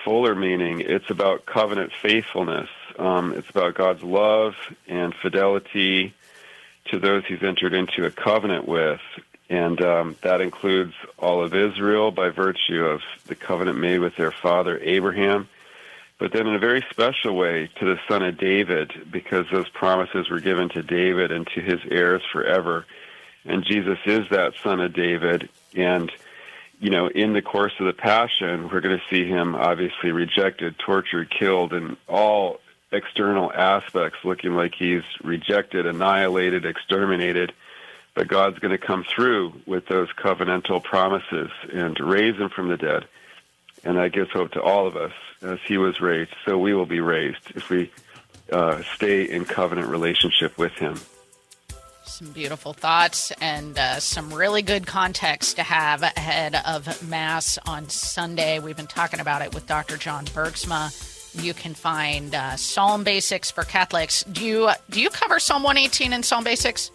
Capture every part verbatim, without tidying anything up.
fuller meaning. It's about covenant faithfulness. Um, it's about God's love and fidelity to those he's entered into a covenant with. And um, that includes all of Israel by virtue of the covenant made with their father Abraham, but then in a very special way to the son of David, because those promises were given to David and to his heirs forever. And Jesus is that son of David. And, you know, in the course of the Passion, we're going to see him obviously rejected, tortured, killed, and all external aspects looking like he's rejected, annihilated, exterminated. But God's going to come through with those covenantal promises and raise him from the dead. And that gives hope to all of us. As he was raised, so we will be raised if we uh, stay in covenant relationship with him. Some beautiful thoughts and uh, some really good context to have ahead of Mass on Sunday. We've been talking about it with Doctor John Bergsma. You can find uh, Psalm Basics for Catholics. Do you do you cover Psalm one eighteen in Psalm Basics?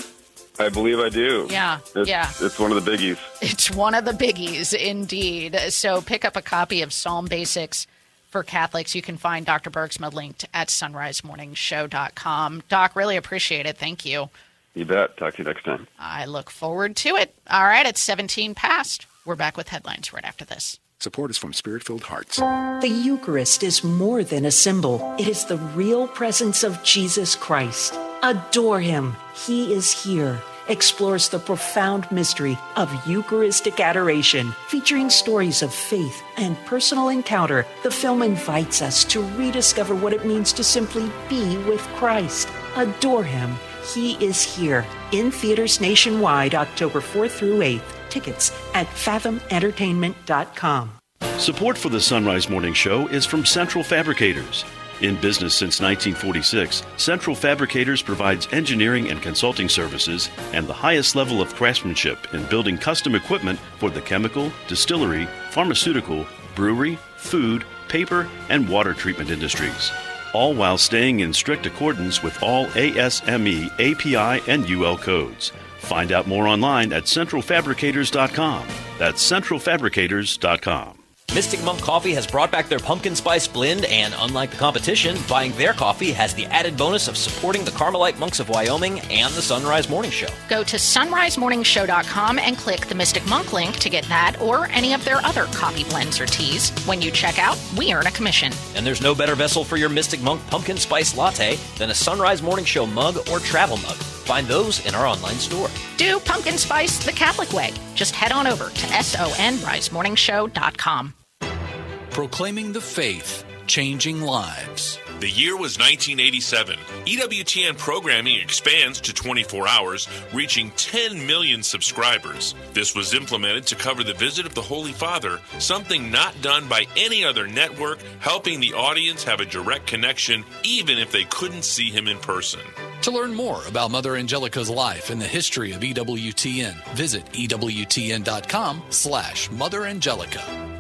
I believe I do. Yeah, it's, yeah. It's one of the biggies. It's one of the biggies, indeed. So pick up a copy of Psalm Basics for Catholics. You can find Doctor Bergsma linked at sunrise morning show dot com. Doc, really appreciate it. Thank you. You bet. Talk to you next time. I look forward to it. All right, it's seventeen past. We're back with headlines right after this. Support is from Spirit-Filled Hearts. The Eucharist is more than a symbol. It is the real presence of Jesus Christ. Adore him. He is here. Explores the profound mystery of Eucharistic adoration. Featuring stories of faith and personal encounter, the film invites us to rediscover what it means to simply be with Christ. Adore him. He is here. In theaters nationwide, October fourth through eighth. Tickets at fathom entertainment dot com. Support for the Sunrise Morning Show is from Central Fabricators. In business since nineteen forty-six, Central Fabricators provides engineering and consulting services and the highest level of craftsmanship in building custom equipment for the chemical, distillery, pharmaceutical, brewery, food, paper, and water treatment industries, all while staying in strict accordance with all A S M E, A P I, and U L codes. Find out more online at central fabricators dot com. That's central fabricators dot com. Mystic Monk Coffee has brought back their pumpkin spice blend, and unlike the competition, buying their coffee has the added bonus of supporting the Carmelite Monks of Wyoming and the Sunrise Morning Show. Go to sunrise morning show dot com and click the Mystic Monk link to get that or any of their other coffee blends or teas. When you check out, we earn a commission. And there's no better vessel for your Mystic Monk pumpkin spice latte than a Sunrise Morning Show mug or travel mug. Find those in our online store. Do pumpkin spice the Catholic way. Just head on over to sunrise morning show dot com. Proclaiming the faith, changing lives. The year was nineteen eighty-seven. E W T N programming expands to twenty-four hours, reaching ten million subscribers. This was implemented to cover the visit of the Holy Father, something not done by any other network, helping the audience have a direct connection even if they couldn't see him in person. To learn more about Mother Angelica's life and the history of E W T N, visit E W T N dot com slash Mother Angelica.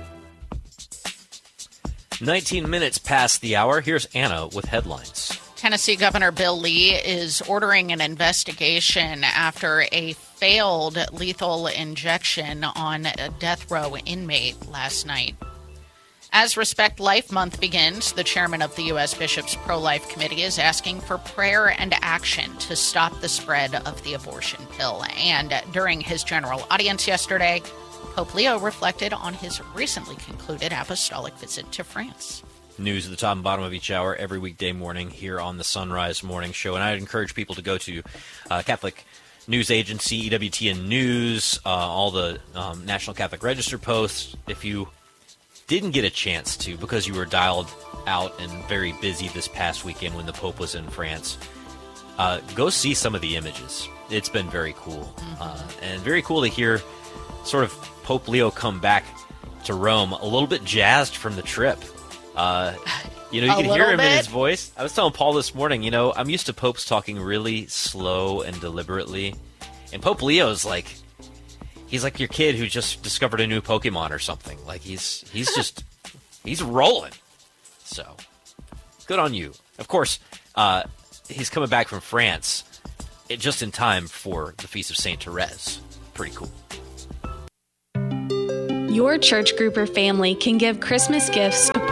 nineteen minutes past the hour. Here's Anna with headlines. Tennessee Governor Bill Lee is ordering an investigation after a failed lethal injection on a death row inmate last night. As Respect Life Month begins, the chairman of the U S Bishops' Pro-Life Committee is asking for prayer and action to stop the spread of the abortion pill. And during his general audience yesterday, Pope Leo reflected on his recently concluded apostolic visit to France. News at the top and bottom of each hour every weekday morning here on the Sunrise Morning Show. And I'd encourage people to go to uh, Catholic News Agency, E W T N News, uh, all the um, National Catholic Register posts. If you didn't get a chance to because you were dialed out and very busy this past weekend when the Pope was in France, uh, go see some of the images. It's been very cool. Mm-hmm. Uh, and very cool to hear sort of Pope Leo come back to Rome a little bit jazzed from the trip. Uh, you know, you can hear him bit. in his voice. I was telling Paul this morning, you know, I'm used to popes talking really slow and deliberately. And Pope Leo's like, he's like your kid who just discovered a new Pokemon or something. Like he's he's just, he's rolling. So, good on you. Of course, uh, he's coming back from France it, just in time for the Feast of Saint Therese. Pretty cool. Your church group or family can give Christmas gifts to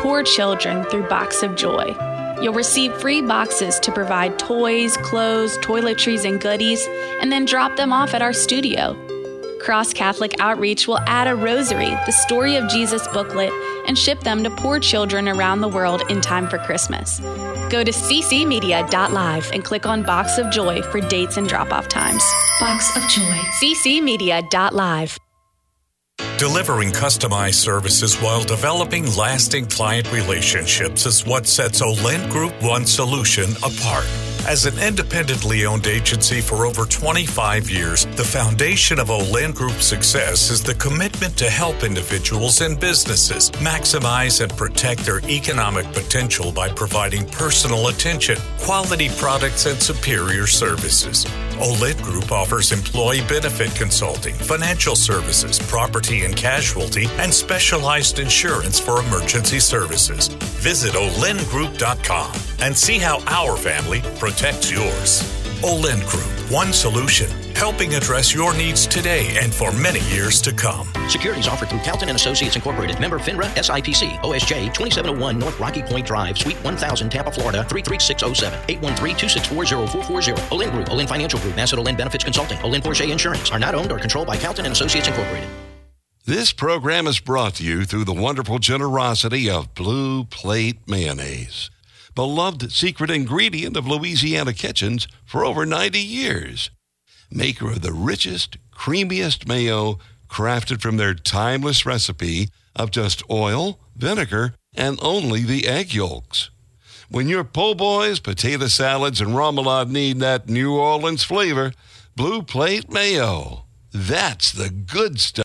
poor children through Box of Joy. You'll receive free boxes to provide toys, clothes, toiletries, and goodies, and then drop them off at our studio. Cross Catholic Outreach will add a rosary, the Story of Jesus booklet, and ship them to poor children around the world in time for Christmas. Go to c c media dot live and click on Box of Joy for dates and drop-off times. Box of Joy. c c media dot live. Delivering customized services while developing lasting client relationships is what sets Olin Group One Solution apart. As an independently owned agency for over twenty-five years, the foundation of Olin Group's success is the commitment to help individuals and businesses maximize and protect their economic potential by providing personal attention, quality products, and superior services. Olin Group offers employee benefit consulting, financial services, property and casualty, and specialized insurance for emergency services. Visit olin group dot com and see how our family protects yours. Olin Group, one solution, helping address your needs today and for many years to come. Securities offered through Calton and Associates Incorporated, member FINRA, S I P C, O S J twenty-seven oh one North Rocky Point Drive, Suite one thousand, Tampa, Florida three three six oh seven, eight one three, two six four, oh four four oh. Olin Group, Olin Financial Group, Asset Olin Benefits Consulting, Olin Porsche Insurance are not owned or controlled by Calton and Associates Incorporated. This program is brought to you through the wonderful generosity of Blue Plate Mayonnaise, beloved secret ingredient of Louisiana kitchens for over ninety years. Maker of the richest, creamiest mayo crafted from their timeless recipe of just oil, vinegar, and only the egg yolks. When your po' boys, potato salads, and remoulade need that New Orleans flavor, Blue Plate Mayo. That's the good stuff.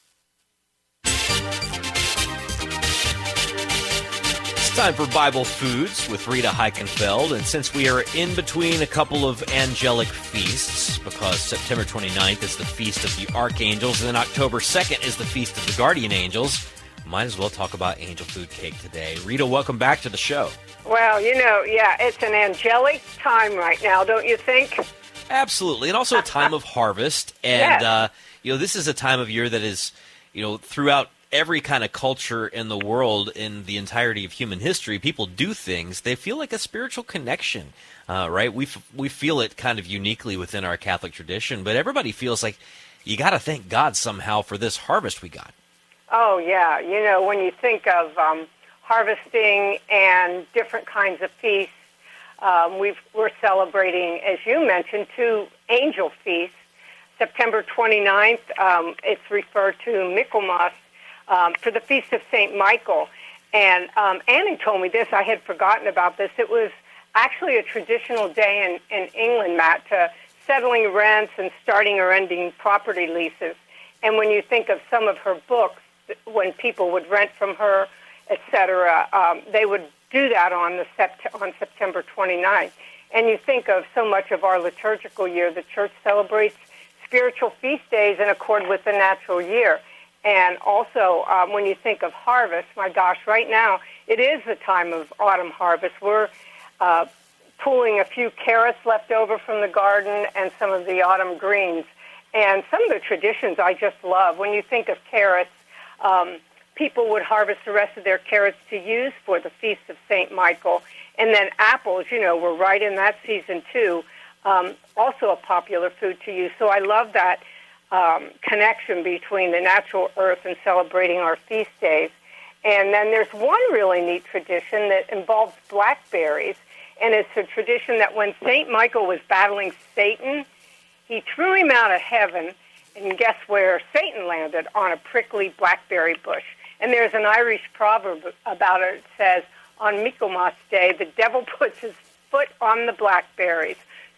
Time for Bible Foods with Rita Heichenfeld, and since we are in between a couple of angelic feasts, because September twenty-ninth is the Feast of the Archangels, and then October second is the Feast of the Guardian Angels, might as well talk about angel food cake today. Rita, welcome back to the show. Well, you know, yeah, it's an angelic time right now, don't you think? Absolutely, and also a time of harvest, and yes. uh, you know, this is a time of year that is, you know, throughout every kind of culture in the world, in the entirety of human history, people do things. They feel like a spiritual connection, uh, right? We f- we feel it kind of uniquely within our Catholic tradition, but everybody feels like you got to thank God somehow for this harvest we got. Oh, yeah. You know, when you think of um, harvesting and different kinds of feasts, um, we've, we're celebrating, as you mentioned, two angel feasts. September twenty-ninth, um, it's referred to Michaelmas, Um, for the Feast of Saint Michael. And um, Annie told me this. I had forgotten about this. It was actually a traditional day in, in England, Matt, to settling rents and starting or ending property leases. And when you think of some of her books, when people would rent from her, et cetera, um, they would do that on, the sept- on September twenty-ninth. And you think of so much of our liturgical year, the Church celebrates spiritual feast days in accord with the natural year. And also, um, when you think of harvest, my gosh, right now, it is the time of autumn harvest. We're uh, pulling a few carrots left over from the garden and some of the autumn greens. And some of the traditions I just love. When you think of carrots, um, people would harvest the rest of their carrots to use for the Feast of Saint Michael. And then apples, you know, we're right in that season, too. Um, also a popular food to use. So I love that Um, connection between the natural earth and celebrating our feast days. And then there's one really neat tradition that involves blackberries, and it's a tradition that when Saint Michael was battling Satan, he threw him out of heaven, and guess where Satan landed? On a prickly blackberry bush. And there's an Irish proverb about it. It says, on Michaelmas Day, the devil puts his foot on the blackberries.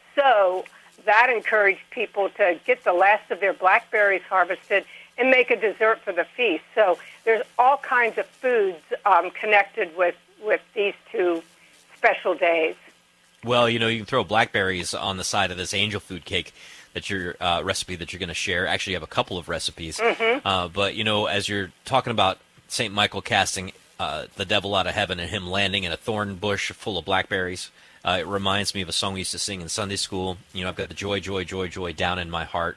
So that encouraged people to get the last of their blackberries harvested and make a dessert for the feast. So there's all kinds of foods um, connected with, with these two special days. Well, you know, you can throw blackberries on the side of this angel food cake that your uh, recipe that you're going to share. Actually, you have a couple of recipes. Mm-hmm. Uh, but, you know, as you're talking about Saint Michael casting uh, the devil out of heaven and him landing in a thorn bush full of blackberries, Uh, it reminds me of a song we used to sing in Sunday school. You know, I've got the joy, joy, joy, joy down in my heart.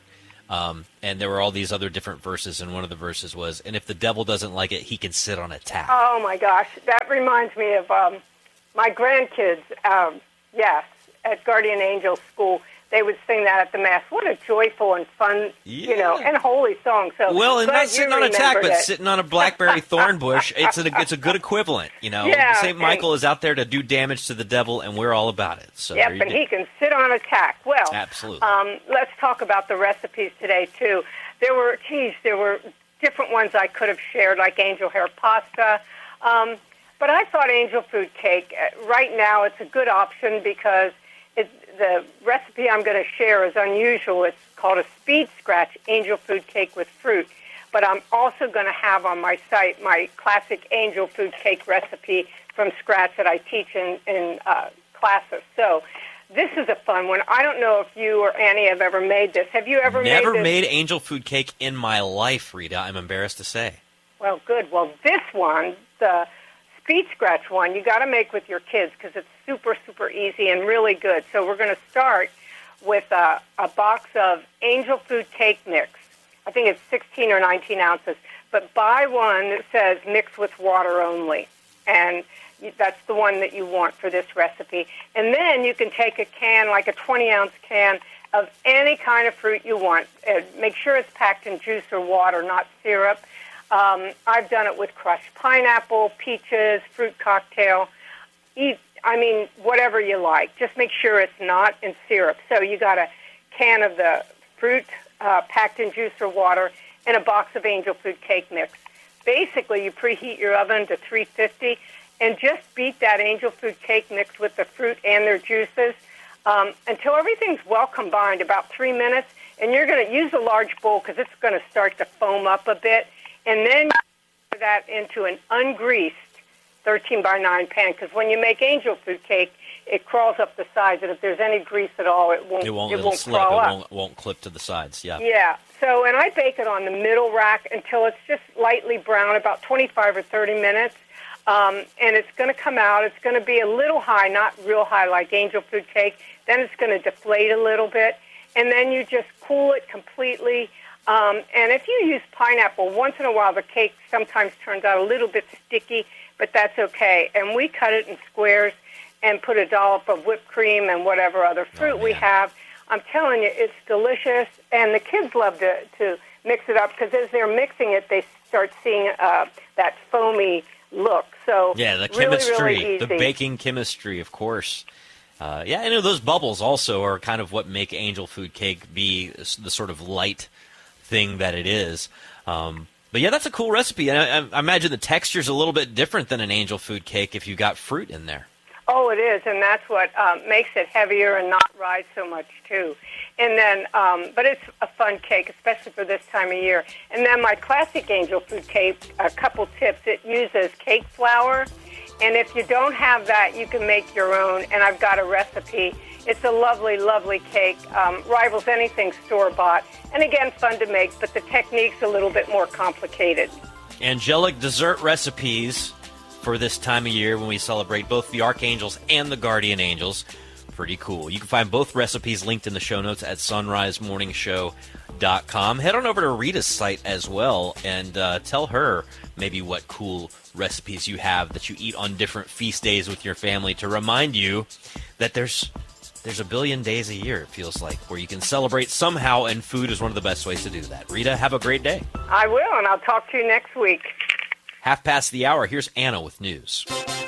Um, and there were all these other different verses, and one of the verses was, and if the devil doesn't like it, he can sit on a tack. Oh, my gosh. That reminds me of um, my grandkids. Um, yes, at Guardian Angel School, they would sing that at the Mass. What a joyful and fun, yeah. you know, and holy song. So well, and glad not sitting you on a tack, but it. sitting on a blackberry thorn bush. It's a, it's a good equivalent, you know. Yeah, Saint Michael is out there to do damage to the devil, and we're all about it. So yep, and he can sit on a tack. Well, absolutely. Um, let's talk about the recipes today, too. There were, geez, there were different ones I could have shared, like angel hair pasta. Um, but I thought angel food cake, uh, right now, it's a good option because it, the recipe I'm going to share is unusual. It's called a speed scratch angel food cake with fruit. But I'm also going to have on my site my classic angel food cake recipe from scratch that I teach in, in uh, classes. So this is a fun one. I don't know if you or Annie have ever made this. Have you ever Never made this? made angel food cake in my life, Rita. I'm embarrassed to say. Well, good. Well, this one, the speed scratch one, you got to make with your kids because it's super, super easy and really good. So we're going to start with a, a box of angel food cake mix. I think it's sixteen or nineteen ounces. But buy one that says mix with water only. And that's the one that you want for this recipe. And then you can take a can, like a twenty-ounce can, of any kind of fruit you want. Uh, make sure it's packed in juice or water, not syrup. Um, I've done it with crushed pineapple, peaches, fruit cocktail. Eat, I mean, whatever you like. Just make sure it's not in syrup. So you got a can of the fruit uh, packed in juice or water and a box of angel food cake mix. Basically, you preheat your oven to three fifty and just beat that angel food cake mix with the fruit and their juices um, until everything's well combined, about three minutes. And you're going to use a large bowl because it's going to start to foam up a bit. And then you pour that into an ungreased thirteen by nine pan because when you make angel food cake, it crawls up the sides. And if there's any grease at all, it won't, it won't, it won't slip. crawl it up. won't, won't clip to the sides, yeah. Yeah. So, and I bake it on the middle rack until it's just lightly brown, about twenty-five or thirty minutes. Um, and it's going to come out. It's going to be a little high, not real high like angel food cake. Then it's going to deflate a little bit. And then you just cool it completely. Um, and if you use pineapple, once in a while the cake sometimes turns out a little bit sticky, but that's okay. And we cut it in squares and put a dollop of whipped cream and whatever other fruit oh, we have. I'm telling you, it's delicious. And the kids love to, to mix it up because as they're mixing it, they start seeing uh, that foamy look. So yeah, the really, chemistry, really the baking chemistry, of course. Uh, yeah, I know those bubbles also are kind of what make angel food cake be the sort of light thing that it is. Um, but yeah, that's a cool recipe. And I, I imagine the texture's a little bit different than an angel food cake if you got fruit in there. Oh, it is, and that's what um, makes it heavier and not rise so much, too. And then, um, but it's a fun cake, especially for this time of year. And then my classic angel food cake, a couple tips. It uses cake flour, and if you don't have that, you can make your own, and I've got a recipe. It's a lovely, lovely cake, um, rivals anything store-bought, and again, fun to make, but the technique's a little bit more complicated. Angelic dessert recipes for this time of year when we celebrate both the Archangels and the Guardian Angels. Pretty cool. You can find both recipes linked in the show notes at sunrise morning show dot com. Head on over to Rita's site as well and uh, tell her maybe what cool recipes you have that you eat on different feast days with your family to remind you that there's there's a billion days a year, it feels like, where you can celebrate somehow, and food is one of the best ways to do that. Rita, have a great day. I will, and I'll talk to you next week. Half past the hour, here's Anna with news.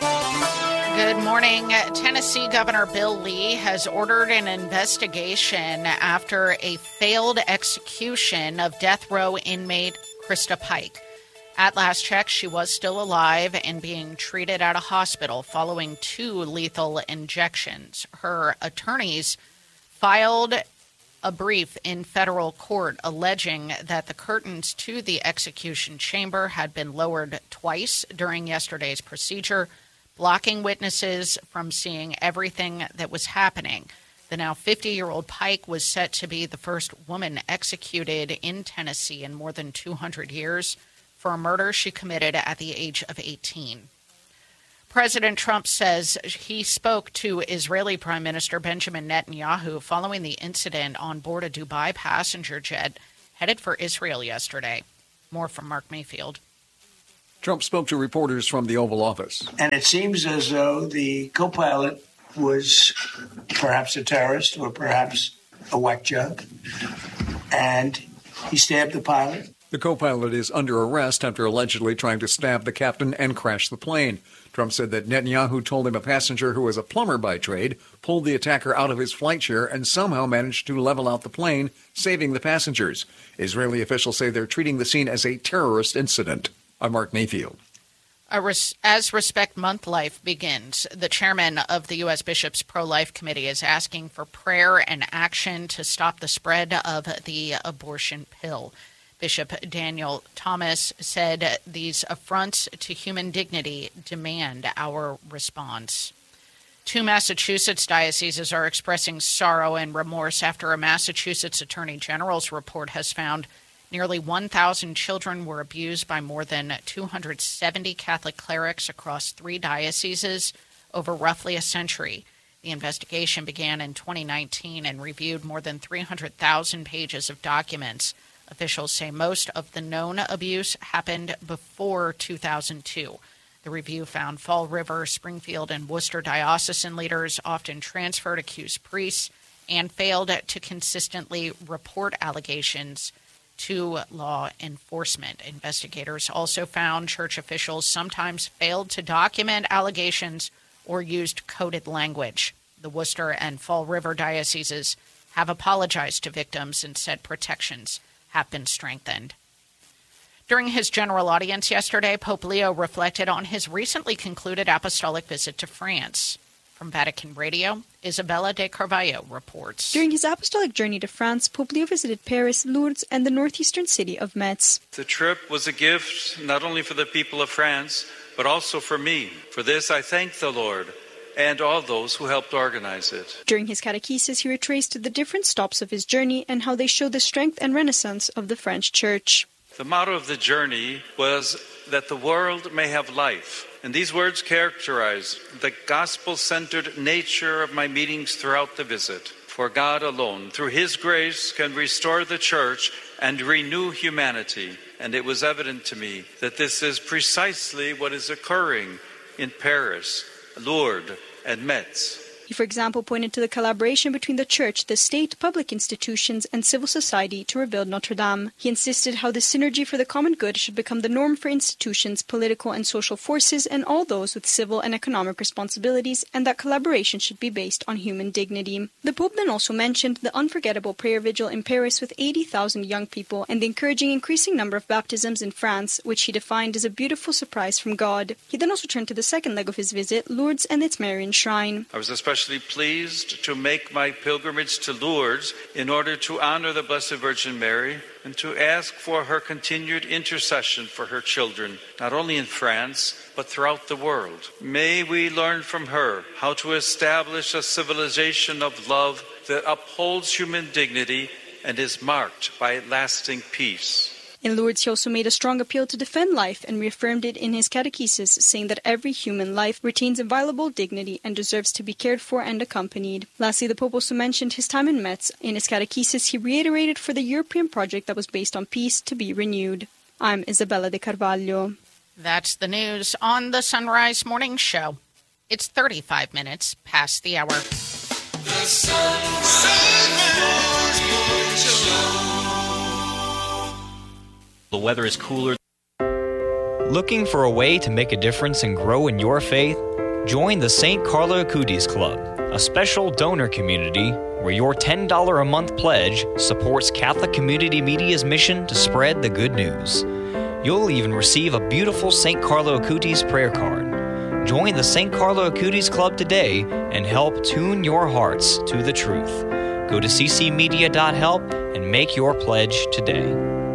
Good morning. Tennessee Governor Bill Lee has ordered an investigation after a failed execution of death row inmate Krista Pike. At last check, she was still alive and being treated at a hospital following two lethal injections. Her attorneys filed a brief in federal court alleging that the curtains to the execution chamber had been lowered twice during yesterday's procedure, blocking witnesses from seeing everything that was happening. The now fifty-year-old Pike was set to be the first woman executed in Tennessee in more than two hundred years for a murder she committed at the age of eighteen. President Trump says he spoke to Israeli Prime Minister Benjamin Netanyahu following the incident on board a Dubai passenger jet headed for Israel yesterday. More from Mark Mayfield. Trump spoke to reporters from the Oval Office. And it seems as though the co-pilot was perhaps a terrorist or perhaps a whack job, and he stabbed the pilot. The co-pilot is under arrest after allegedly trying to stab the captain and crash the plane. Trump said that Netanyahu told him a passenger who was a plumber by trade pulled the attacker out of his flight chair and somehow managed to level out the plane, saving the passengers. Israeli officials say they're treating the scene as a terrorist incident. I'm Mark Mayfield. As Respect Month Life begins, the chairman of the U S Bishops' Pro-Life Committee is asking for prayer and action to stop the spread of the abortion pill. Bishop Daniel Thomas said these affronts to human dignity demand our response. Two Massachusetts dioceses are expressing sorrow and remorse after a Massachusetts Attorney General's report has found nearly one thousand children were abused by more than two hundred seventy Catholic clerics across three dioceses over roughly a century. The investigation began in twenty nineteen and reviewed more than three hundred thousand pages of documents. Officials say most of the known abuse happened before two thousand two. The review found Fall River, Springfield, and Worcester diocesan leaders often transferred accused priests and failed to consistently report allegations to law enforcement. Investigators also found church officials sometimes failed to document allegations or used coded language. The Worcester and Fall River dioceses have apologized to victims and said protections have been strengthened. During his general audience yesterday, Pope Leo reflected on his recently concluded apostolic visit to France. From Vatican Radio, Isabella de Carvalho reports. During his apostolic journey to France, Pope Leo visited Paris, Lourdes, and the northeastern city of Metz. The trip was a gift not only for the people of France, but also for me. For this, I thank the Lord and all those who helped organize it. During his catechesis, he retraced the different stops of his journey and how they show the strength and renaissance of the French church. The motto of the journey was that the world may have life. And these words characterize the gospel-centered nature of my meetings throughout the visit. For God alone, through His grace, can restore the church and renew humanity. And it was evident to me that this is precisely what is occurring in Paris, Lourdes, and Metz. He, for example, pointed to the collaboration between the church, the state, public institutions, and civil society to rebuild Notre Dame. He insisted how this synergy for the common good should become the norm for institutions, political and social forces, and all those with civil and economic responsibilities, and that collaboration should be based on human dignity. The Pope then also mentioned the unforgettable prayer vigil in Paris with eighty thousand young people, and the encouraging increasing number of baptisms in France, which he defined as a beautiful surprise from God. He then also turned to the second leg of his visit, Lourdes and its Marian shrine. I was especially pleased to make my pilgrimage to Lourdes in order to honor the Blessed Virgin Mary and to ask for her continued intercession for her children, not only in France, but throughout the world. May we learn from her how to establish a civilization of love that upholds human dignity and is marked by lasting peace. In Lourdes, he also made a strong appeal to defend life and reaffirmed it in his catechesis, saying that every human life retains inviolable dignity and deserves to be cared for and accompanied. Lastly, the Pope also mentioned his time in Metz. In his catechesis, he reiterated for the European project that was based on peace to be renewed. I'm Isabella de Carvalho. That's the news on the Sunrise Morning Show. It's thirty-five minutes past the hour. The Sunrise Morning Show. The weather is cooler. Looking for a way to make a difference and grow in your faith? Join the Saint Carlo Acutis Club, a special donor community where your ten dollars a month pledge supports Catholic Community Media's mission to spread the good news. You'll even receive a beautiful Saint Carlo Acutis prayer card. Join the Saint Carlo Acutis Club today and help tune your hearts to the truth. Go to c c media dot help and make your pledge today.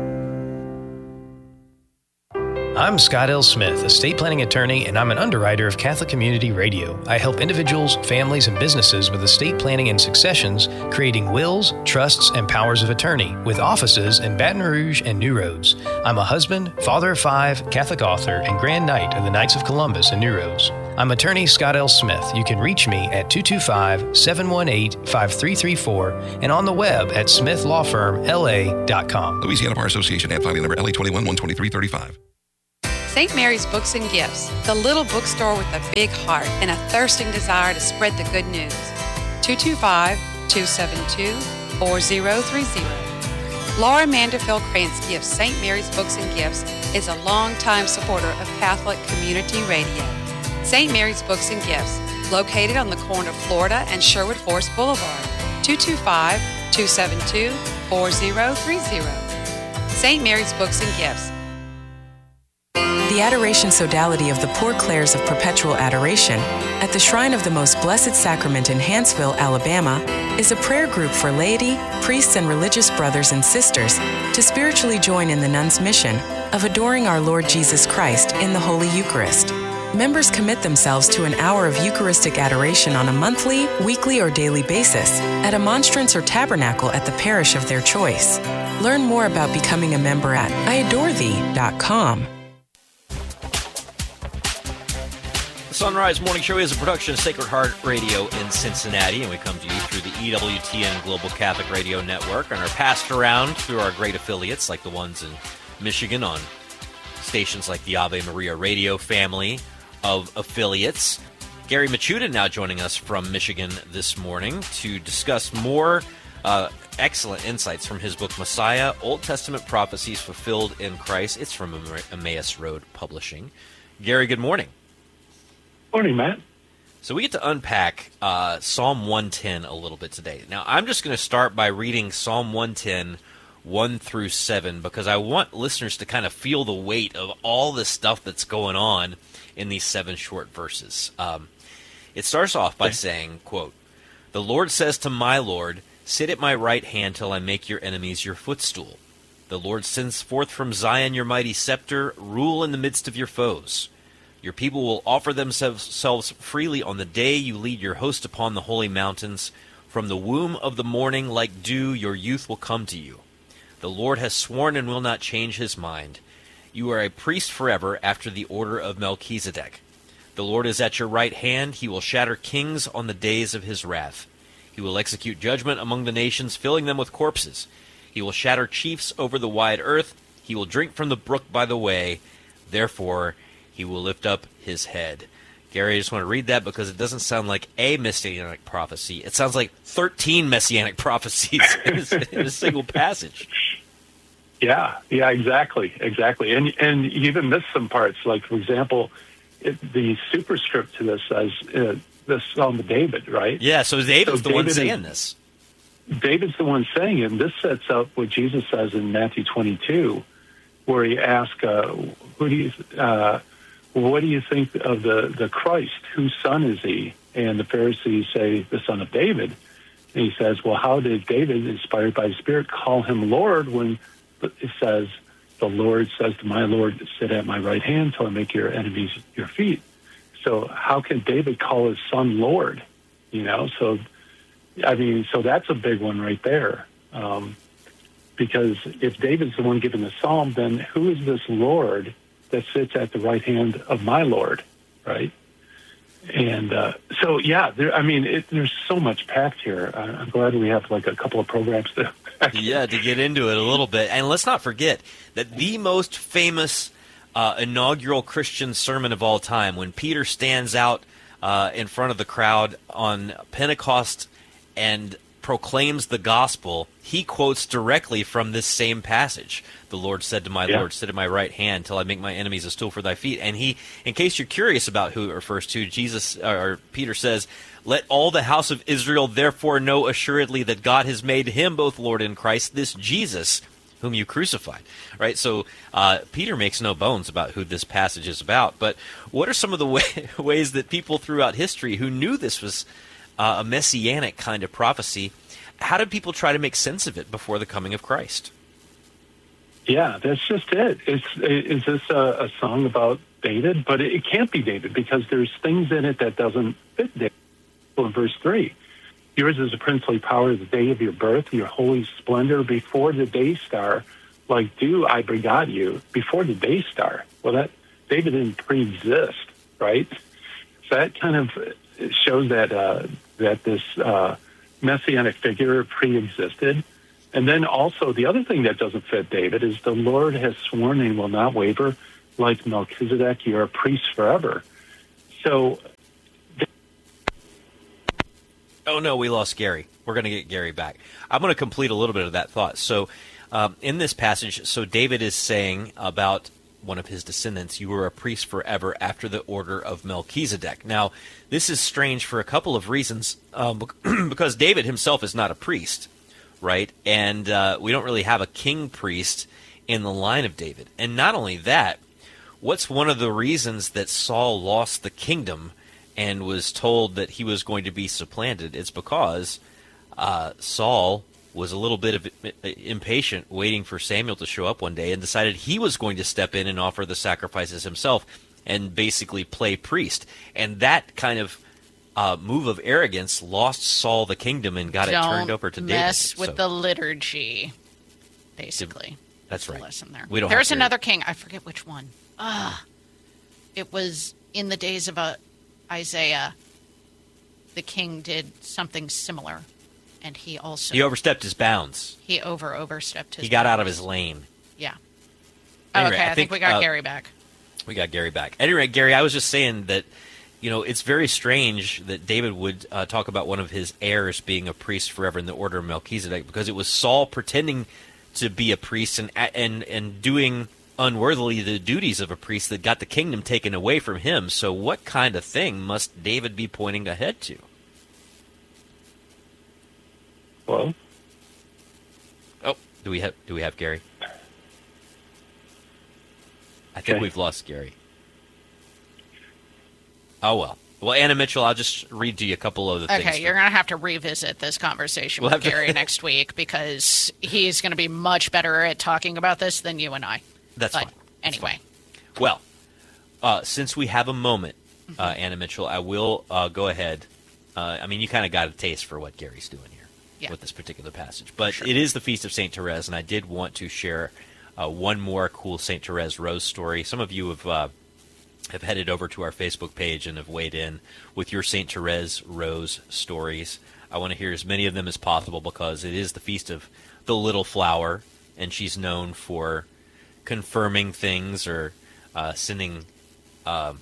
I'm Scott L. Smith, estate planning attorney, and I'm an underwriter of Catholic Community Radio. I help individuals, families, and businesses with estate planning and successions, creating wills, trusts, and powers of attorney, with offices in Baton Rouge and New Roads. I'm a husband, father of five, Catholic author, and Grand Knight of the Knights of Columbus in New Roads. I'm attorney Scott L. Smith. You can reach me at two two five, seven one eight, five three three four and on the web at smith law firm l a dot com. Louisiana Bar Association ad filing number L A twenty-one one twenty-three thirty-five. Saint Mary's Books and Gifts, the little bookstore with a big heart and a thirsting desire to spread the good news. two two five, two seven two, four zero three zero. Laura Manderfield Krantz Gifts Saint Mary's Books and Gifts is a longtime supporter of Catholic Community Radio. Saint Mary's Books and Gifts, located on the corner of Florida and Sherwood Forest Boulevard, two two five, two seven two, four zero three zero. Saint Mary's Books and Gifts. The Adoration Sodality of the Poor Clares of Perpetual Adoration at the Shrine of the Most Blessed Sacrament in Hanceville, Alabama, is a prayer group for laity, priests, and religious brothers and sisters to spiritually join in the nuns' mission of adoring our Lord Jesus Christ in the Holy Eucharist. Members commit themselves to an hour of Eucharistic adoration on a monthly, weekly, or daily basis at a monstrance or tabernacle at the parish of their choice. Learn more about becoming a member at I adore thee dot com. The Sunrise Morning Show is a production of Sacred Heart Radio in Cincinnati, and we come to you through the E W T N Global Catholic Radio Network and are passed around through our great affiliates like the ones in Michigan on stations like the Ave Maria Radio family of affiliates. Gary Machuda now joining us from Michigan this morning to discuss more uh, excellent insights from his book, Messiah, Old Testament Prophecies Fulfilled in Christ. It's from Emmaus Road Publishing. Gary, good morning. Morning, Matt. So we get to unpack uh, Psalm one ten a little bit today. Now, I'm just going to start by reading Psalm one ten, one through seven, because I want listeners to kind of feel the weight of all this stuff that's going on in these seven short verses. Um, it starts off by saying, quote, "The Lord says to my Lord, sit at my right hand till I make your enemies your footstool. The Lord sends forth from Zion your mighty scepter, rule in the midst of your foes. Your people will offer themselves freely on the day you lead your host upon the holy mountains. From the womb of the morning, like dew, your youth will come to you. The Lord has sworn and will not change his mind. You are a priest forever after the order of Melchizedek. The Lord is at your right hand. He will shatter kings on the days of his wrath. He will execute judgment among the nations, filling them with corpses. He will shatter chiefs over the wide earth. He will drink from the brook by the way. Therefore, he will lift up his head." Gary, I just want to read that because it doesn't sound like a messianic prophecy. It sounds like thirteen messianic prophecies in, a, in a single passage. Yeah, yeah, exactly, exactly. And and you even missed some parts. Like, for example, it, the superscript to this says uh, this Psalm of David, right? Yeah, so David's so the David one saying is, this. David's the one saying it. And this sets up what Jesus says in Matthew twenty-two, where he asks, uh, "Who do you?" Uh, Well, what do you think of the, the Christ? Whose son is he? And the Pharisees say, the son of David. And he says, well, how did David, inspired by the Spirit, call him Lord when it says, the Lord says to my Lord, sit at my right hand till I make your enemies your feet. So how can David call his son Lord? You know, so, I mean, so that's a big one right there. Um, because if David's the one giving the psalm, then who is this Lord that sits at the right hand of my Lord, right? And uh, so, yeah, there, I mean, it, there's so much packed here. Uh, I'm glad we have like a couple of programs to yeah, to get into it a little bit. And let's not forget that the most famous uh, inaugural Christian sermon of all time, when Peter stands out uh, in front of the crowd on Pentecost and proclaims the gospel, he quotes directly from this same passage. The Lord said to my yeah. Lord, sit at my right hand till I make my enemies a stool for thy feet. And he, in case you're curious about who it refers to, Jesus or Peter says, let all the house of Israel therefore know assuredly that God has made him both Lord and Christ, this Jesus whom you crucified. Right? So uh, Peter makes no bones about who this passage is about. But what are some of the way, ways that people throughout history who knew this was uh, a messianic kind of prophecy, how did people try to make sense of it before the coming of Christ? Yeah, that's just it. It's, is this a, a song about David? But it, it can't be David because there's things in it that doesn't fit David. In verse three, yours is a princely power the day of your birth, your holy splendor before the day star, like dew I begot you, before the day star. Well, that David didn't pre-exist, right? So that kind of shows that uh, that this uh, messianic figure pre-existed. And then also the other thing that doesn't fit David is the Lord has sworn and will not waver. Like Melchizedek, you're a priest forever. So. Oh, no, we lost Gary. We're going to get Gary back. I'm going to complete a little bit of that thought. So um, in this passage, so David is saying about one of his descendants, you were a priest forever after the order of Melchizedek. Now, this is strange for a couple of reasons, um, because David himself is not a priest, right? And uh, we don't really have a king priest in the line of David. And not only that, what's one of the reasons that Saul lost the kingdom and was told that he was going to be supplanted? It's because uh, Saul was a little bit of impatient waiting for Samuel to show up one day and decided he was going to step in and offer the sacrifices himself and basically play priest. And that kind of uh, move of arrogance lost Saul the kingdom and got Don't it turned over to David. mess with So- the liturgy, basically. That's the right. lesson there. We don't There's have to- another king. I forget which one. Ah, it was in the days of uh, Isaiah. The king did something similar, and he also He overstepped his bounds. he over overstepped his. He got out of bounds. his lane. Yeah. Anyway, okay, I, I think, think, we got uh, Gary back. We got Gary back. At any rate, Gary, I was just saying that, you know, it's very strange that David would uh, talk about one of his heirs being a priest forever in the order of Melchizedek, because it was Saul pretending to be a priest and and and doing unworthily the duties of a priest that got the kingdom taken away from him. So what kind of thing must David be pointing ahead to? Well, oh, do we have do we have Gary? I think Okay. we've lost Gary. Oh well. Well, Anna Mitchell, I'll just read to you a couple of the things. Okay, you're going to have to revisit this conversation We'll with have to- Gary next week, because he's going to be much better at talking about this than you and I. That's But fine. Anyway. Well, uh, since we have a moment, uh, Anna Mitchell, I will uh, go ahead. Uh, I mean, you kind of got a taste for what Gary's doing here Yeah. with this particular passage. But it is the Feast of Saint Therese, and I did want to share uh, one more cool Saint Therese Rose story. Some of you have uh, have headed over to our Facebook page and have weighed in with your Saint Therese Rose stories. I want to hear as many of them as possible, because it is the Feast of the Little Flower, and she's known for confirming things or uh, sending um,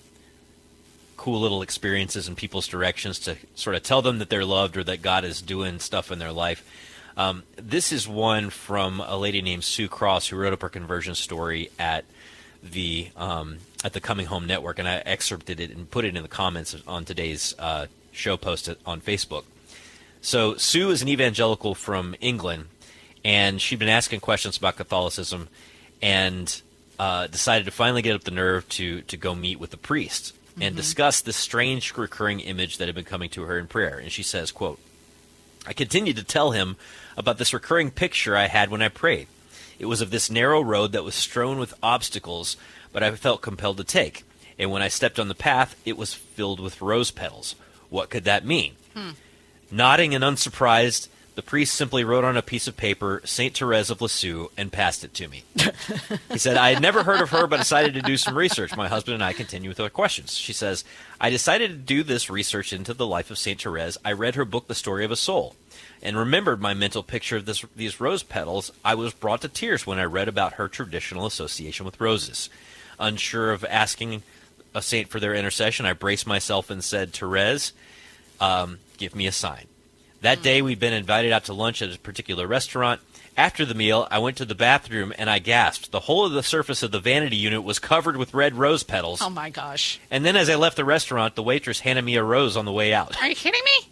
cool little experiences in people's directions to sort of tell them that they're loved or that God is doing stuff in their life. Um, this is one from a lady named Sue Cross, who wrote up her conversion story at the um, at the Coming Home Network, and I excerpted it and put it in the comments on today's uh, show post on Facebook. So Sue is an evangelical from England, and she'd been asking questions about Catholicism, and uh, decided to finally get up the nerve to to go meet with the priest and Mhm. discuss this strange recurring image that had been coming to her in prayer. And she says, quote, "I continued to tell him about this recurring picture I had when I prayed. It was of this narrow road that was strewn with obstacles, but I felt compelled to take. And when I stepped on the path, it was filled with rose petals. What could that mean?" Hmm. Nodding and unsurprised, the priest simply wrote on a piece of paper, Saint Therese of Lisieux, and passed it to me. He said, "I had never heard of her, but decided to do some research. My husband and I continue with our questions." She says, "I decided to do this research into the life of Saint Therese. I read her book, The Story of a Soul, and remembered my mental picture of this, these rose petals. I was brought to tears when I read about her traditional association with roses. Unsure of asking a saint for their intercession, I braced myself and said, 'Therese, um, give me a sign.' That day, we'd been invited out to lunch at a particular restaurant. After the meal, I went to the bathroom and I gasped. The whole of the surface of the vanity unit was covered with red rose petals. Oh, my gosh. And then as I left the restaurant, the waitress handed me a rose on the way out." Are you kidding me?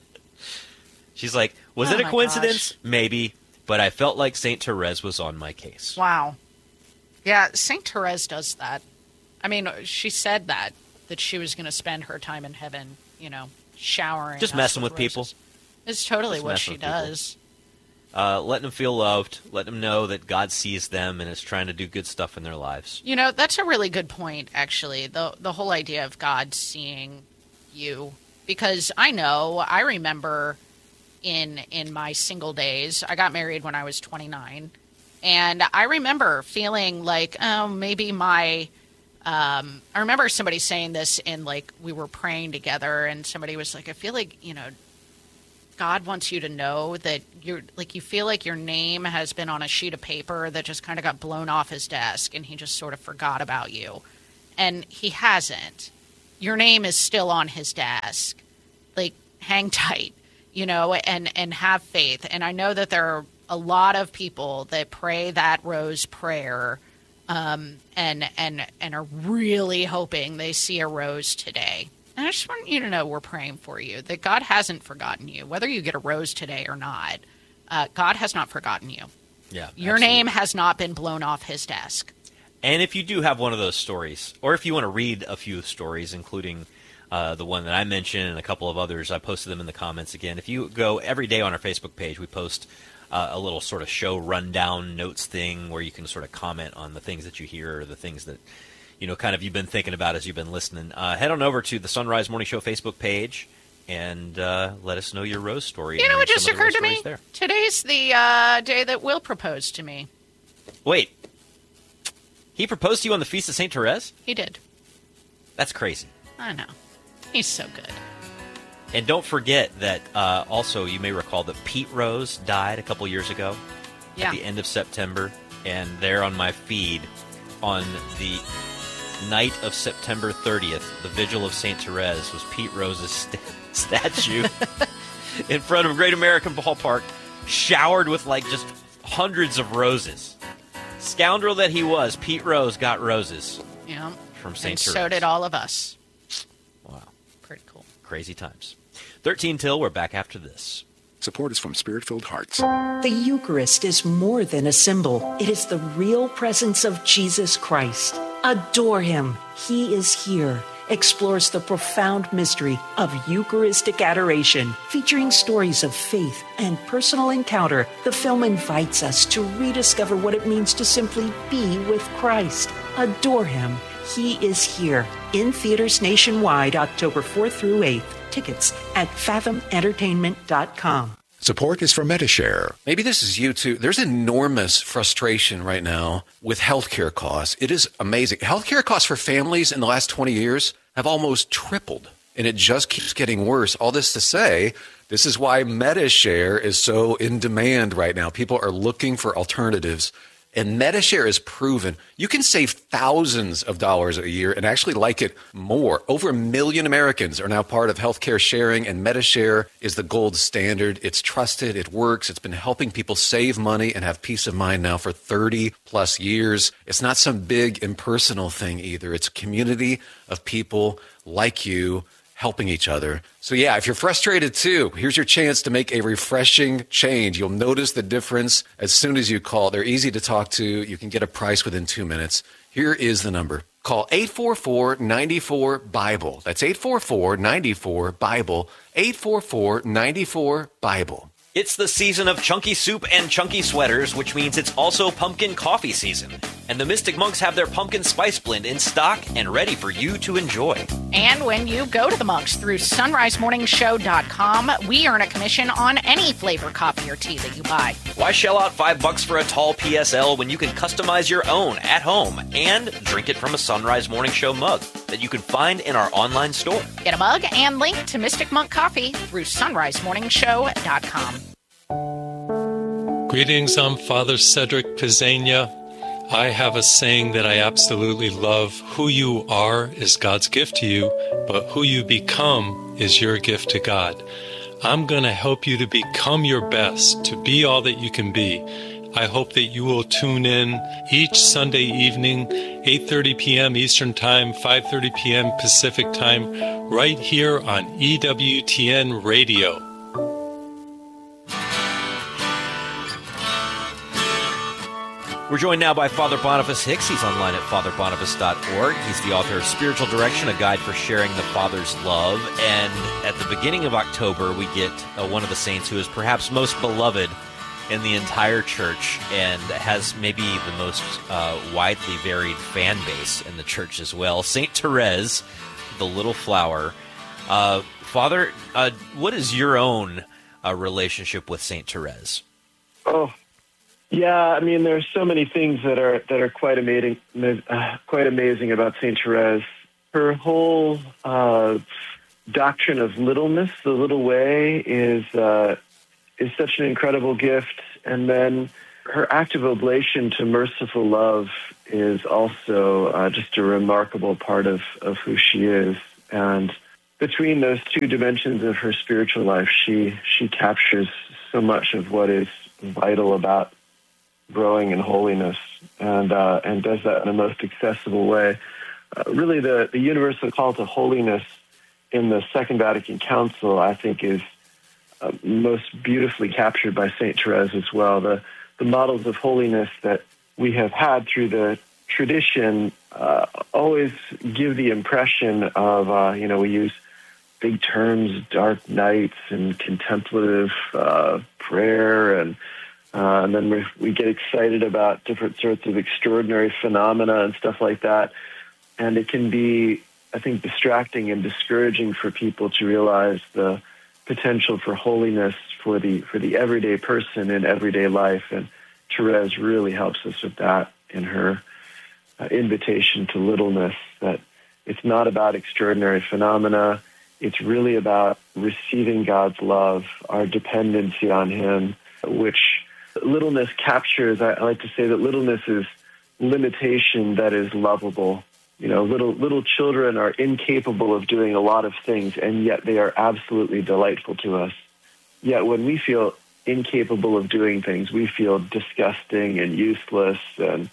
She's like, "Was Oh it a my coincidence? Maybe, but I felt like Saint Therese was on my case." Wow. Yeah, Saint Therese does that. I mean, she said that, that she was going to spend her time in heaven, you know, showering. Just us messing with with people. roses. It's totally Just what messing she with people. does. Uh, letting them feel loved, letting them know that God sees them and is trying to do good stuff in their lives. You know, that's a really good point, actually. The the whole idea of God seeing you, because I know, I remember in in my single days, I got married when I was twenty-nine, and I remember feeling like, oh, maybe my Um, I remember somebody saying this in, like, we were praying together, and somebody was like, I feel like, you know, God wants you to know that you're, like, you feel like your name has been on a sheet of paper that just kind of got blown off his desk, and he just sort of forgot about you. And he hasn't. Your name is still on his desk. Like, hang tight, you know, and, and have faith. And I know that there are a lot of people that pray that rose prayer Um, and and and are really hoping they see a rose today. And I just want you to know we're praying for you, that God hasn't forgotten you, whether you get a rose today or not. Uh, God has not forgotten you. Yeah, Your absolutely. name has not been blown off his desk. And if you do have one of those stories, or if you want to read a few stories, including uh, the one that I mentioned and a couple of others, I posted them in the comments again. If you go every day on our Facebook page, we post Uh, a little sort of show rundown notes thing where you can sort of comment on the things that you hear or the things that, you know, kind of you've been thinking about as you've been listening. Uh, head on over to the Sunrise Morning Show Facebook page and uh, let us know your rose story. You know what Some just of the occurred rose to me? stories there. Today's the uh, day that Will proposed to me. Wait. He proposed to you on the Feast of Saint Therese? He did. That's crazy. I know. He's so good. And don't forget that uh, also you may recall that Pete Rose died a couple years ago Yeah. at the end of September. And there on my feed on the night of September thirtieth, the Vigil of Saint Therese, was Pete Rose's st- statue in front of Great American Ballpark, showered with like just hundreds of roses. Scoundrel that he was, Pete Rose got roses Yeah. from Saint And Therese. so did all of us. Wow. Pretty cool. Crazy times. thirteen till, we're back after this. Support is from Spirit-Filled Hearts. The Eucharist is more than a symbol. It is the real presence of Jesus Christ. Adore him. He is here. Explores the profound mystery of Eucharistic adoration, featuring stories of faith and personal encounter. The film invites us to rediscover what it means to simply be with Christ. Adore him. He is here. In theaters nationwide, October fourth through eighth. Tickets at fathom entertainment dot com. Support is from Metashare. Maybe this is you too. There's enormous frustration right now with healthcare costs. It is amazing. Healthcare costs for families in the last twenty years have almost tripled, and it just keeps getting worse. All this to say, this is why Metashare is so in demand right now. People are looking for alternatives. And Metashare is proven you can save thousands of dollars a year and actually like it more. Over a million Americans are now part of healthcare sharing, and Metashare is the gold standard. It's trusted. It works. It's been helping people save money and have peace of mind now for thirty plus years. It's not some big impersonal thing either. It's a community of people like you helping each other. So yeah, if you're frustrated too, here's your chance to make a refreshing change. You'll notice the difference as soon as you call. They're easy to talk to. You can get a price within two minutes. Here is the number. Call eight four four, nine four, BIBLE. That's eight four four, nine four, BIBLE. eight four four, nine four, BIBLE. It's the season of chunky soup and chunky sweaters, which means it's also pumpkin coffee season. And the Mystic Monks have their pumpkin spice blend in stock and ready for you to enjoy. And when you go to the Monks through sunrise morning show dot com, we earn a commission on any flavor coffee or tea that you buy. Why shell out five bucks for a tall P S L when you can customize your own at home and drink it from a Sunrise Morning Show mug that you can find in our online store? Get a mug and link to Mystic Monk Coffee through sunrise morning show dot com. Greetings, I'm Father Cedric Pizzania. I have a saying that I absolutely love. Who you are is God's gift to you, but who you become is your gift to God. I'm going to help you to become your best, to be all that you can be. I hope that you will tune in each Sunday evening, eight thirty p.m. Eastern Time, five thirty p.m. Pacific Time, right here on E W T N Radio. We're joined now by Father Boniface Hicks. He's online at father boniface dot org. He's the author of Spiritual Direction, a guide for sharing the Father's love. And at the beginning of October, we get uh, one of the saints who is perhaps most beloved in the entire church and has maybe the most uh, widely varied fan base in the church as well. Saint Therese, the Little Flower. Uh, Father, uh, what is your own uh, relationship with Saint Therese? Oh, Yeah, I mean, there's so many things that are that are quite amazing, uh, quite amazing about Saint Therese. Her whole uh, doctrine of littleness, the little way, is uh, is such an incredible gift. And then her active oblation to merciful love is also uh, just a remarkable part of, of who she is. And between those two dimensions of her spiritual life, she she captures so much of what is vital about growing in holiness, and uh, and does that in the most accessible way. Uh, really, the, the universal call to holiness in the Second Vatican Council, I think, is uh, most beautifully captured by Saint Therese as well. The the models of holiness that we have had through the tradition uh, always give the impression of, uh, you know, we use big terms, dark nights and contemplative uh, prayer, and Uh, and then we, we get excited about different sorts of extraordinary phenomena and stuff like that. And it can be, I think, distracting and discouraging for people to realize the potential for holiness for the for the everyday person in everyday life. And Therese really helps us with that in her uh, invitation to littleness, that it's not about extraordinary phenomena. It's really about receiving God's love, our dependency on Him, which littleness captures. I like to say that littleness is limitation that is lovable. You know, little little children are incapable of doing a lot of things, and yet they are absolutely delightful to us. Yet when we feel incapable of doing things, we feel disgusting and useless. And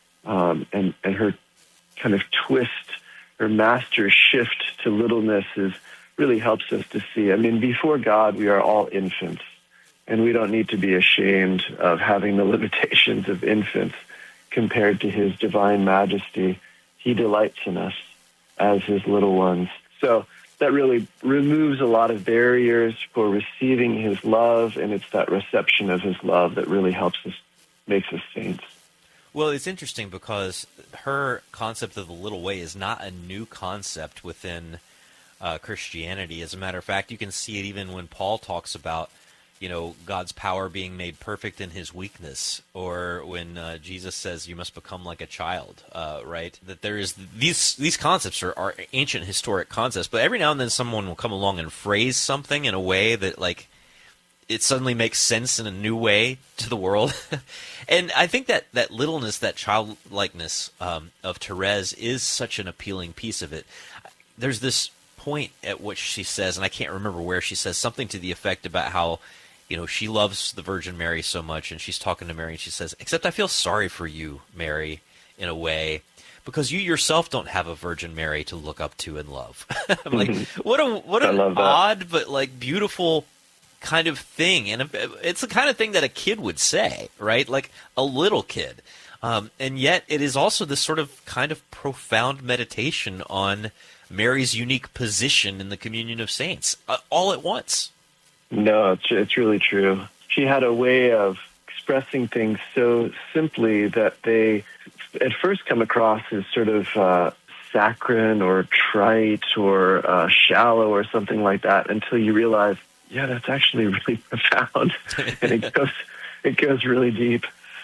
um, and and her kind of twist, her master shift to littleness is really helps us to see. I mean, before God, we are all infants. And we don't need to be ashamed of having the limitations of infants compared to His divine majesty. He delights in us as His little ones. So that really removes a lot of barriers for receiving His love, and it's that reception of His love that really helps us, makes us saints. Well, it's interesting because her concept of the little way is not a new concept within uh, Christianity. As a matter of fact, you can see it even when Paul talks about, you know, God's power being made perfect in His weakness, or when uh, Jesus says you must become like a child, uh, right? That there is these these concepts are, are ancient historic concepts, but every now and then someone will come along and phrase something in a way that, like, it suddenly makes sense in a new way to the world. And I think that that littleness, that childlikeness um, of Therese is such an appealing piece of it. There's this point at which she says, and I can't remember where, she says something to the effect about how, you know, she loves the Virgin Mary so much, and she's talking to Mary, and she says, except I feel sorry for you, Mary, in a way, because you yourself don't have a Virgin Mary to look up to and love. I'm like, what a what an odd but, like, beautiful kind of thing. And it's the kind of thing that a kid would say, right? Like a little kid. Um, and yet it is also this sort of kind of profound meditation on Mary's unique position in the communion of saints, uh, all at once. No, it's, it's really true. She had a way of expressing things so simply that they at first come across as sort of uh, saccharine or trite or uh, shallow or something like that, until you realize, yeah, that's actually really profound. And it goes, it goes really deep.